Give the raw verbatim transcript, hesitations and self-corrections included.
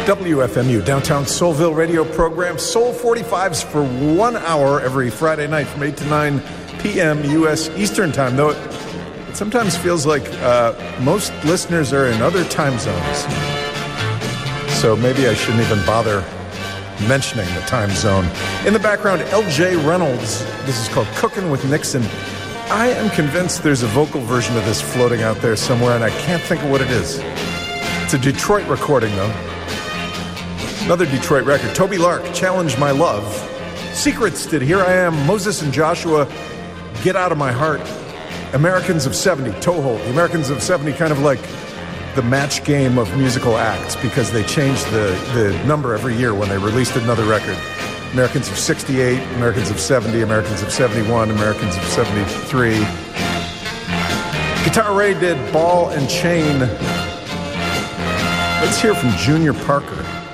W F M U, Downtown Soulville radio program, Soul forty-fives for one hour every Friday night from eight to nine p.m. U S Eastern Time, though it, it sometimes feels like uh, most listeners are in other time zones. So maybe I shouldn't even bother mentioning the time zone. In the background, L J Reynolds. This is called Cookin' with Nixon. I am convinced there's a vocal version of this floating out there somewhere, and I can't think of what it is. It's a Detroit recording, though. Another Detroit record. Toby Lark, Challenge My Love. Secrets did Here I Am, Moses and Joshua, Get Out of My Heart. Americans of seventy, Toehold. The Americans of seventy, kind of like the match game of musical acts, because they changed the, the number every year when they released another record. Americans of sixty-eight, Americans of seventy, Americans of seventy-one, Americans of seventy-three. Guitar Ray did Ball and Chain. Let's hear from Junior Parker.